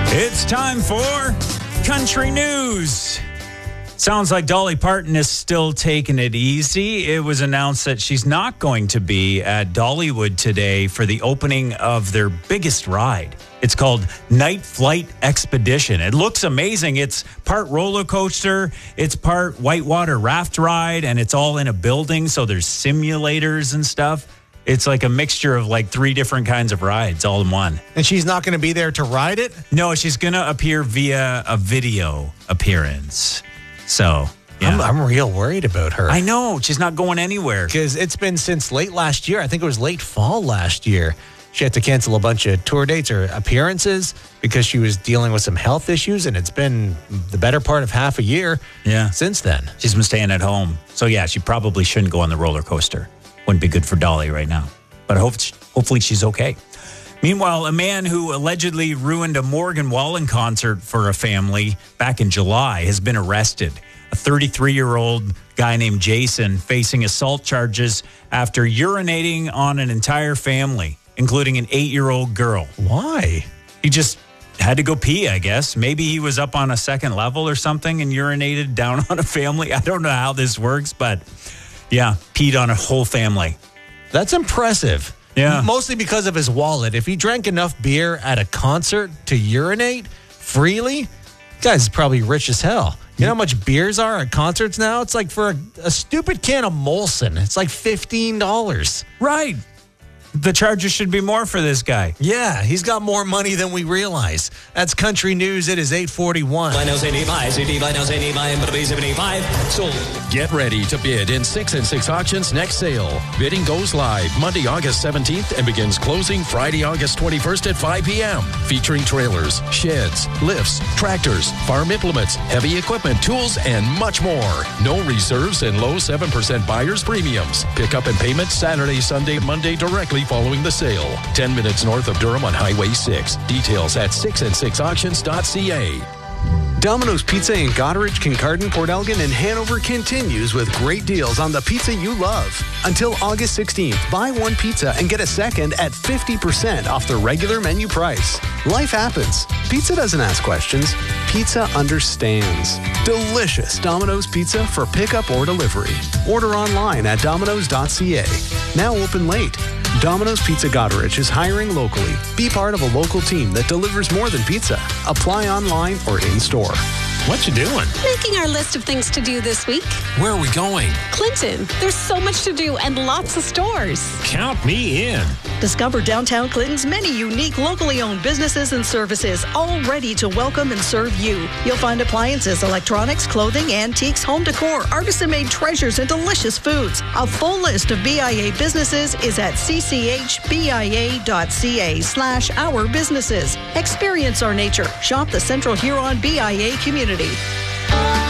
It's time for Country News. Sounds like Dolly Parton is still taking it easy. It was announced that she's not going to be at Dollywood today for the opening of their biggest ride. It's called Night Flight Expedition. It looks amazing. It's part roller coaster, it's part whitewater raft ride, and it's all in a building, so there's simulators and stuff. It's like a mixture of like 3 different kinds of rides all in one. And she's not going to be there to ride it? No, she's going to appear via a video appearance. So, yeah. I'm real worried about her. I know. She's not going anywhere. Because it's been since late last year. I think it was late fall last year. She had to cancel a bunch of tour dates or appearances because she was dealing with some health issues. And it's been the better part of half a year since then. She's been staying at home. So, yeah, she probably shouldn't go on the roller coaster. Wouldn't be good for Dolly right now. But hopefully she's okay. Meanwhile, a man who allegedly ruined a Morgan Wallen concert for a family back in July has been arrested. A 33-year-old guy named Jason facing assault charges after urinating on an entire family, including an 8-year-old girl. Why? He just had to go pee, I guess. Maybe he was up on a second level or something and urinated down on a family. I don't know how this works, but yeah, peed on a whole family. That's impressive. Yeah. Mostly because of his wallet. If he drank enough beer at a concert to urinate freely, guy's probably rich as hell. You know how much beers are at concerts now? It's like for a stupid can of Molson. It's like $15. Right. The charges should be more for this guy. Yeah, he's got more money than we realize. That's Country News. It is 8:41. Get ready to bid in 6 and 6 Auctions next sale. Bidding goes live Monday, August 17th and begins closing Friday, August 21st at 5 p.m. Featuring trailers, sheds, lifts, tractors, farm implements, heavy equipment, tools, and much more. No reserves and low 7% buyer's premiums. Pickup and payment Saturday, Sunday, Monday directly following the sale. 10 minutes north of Durham on Highway 6. Details at 6and6auctions.ca. Domino's Pizza in Goderich, Kincardine, Port Elgin, and Hanover continues with great deals on the pizza you love. Until August 16th, buy one pizza and get a second at 50% off the regular menu price. Life happens. Pizza doesn't ask questions. Pizza understands. Delicious Domino's Pizza for pickup or delivery. Order online at dominos.ca. Now open late. Domino's Pizza Goderich is hiring locally. Be part of a local team that delivers more than pizza. Apply online or in-store. What you doing? Making our list of things to do this week. Where are we going? Clinton. There's so much to do and lots of stores. Count me in. Discover downtown Clinton's many unique locally owned businesses and services, all ready to welcome and serve you. You'll find appliances, electronics, clothing, antiques, home decor, artisan-made treasures, and delicious foods. A full list of BIA businesses is at cchbia.ca/our businesses. Experience our nature. Shop the Central Huron BIA community.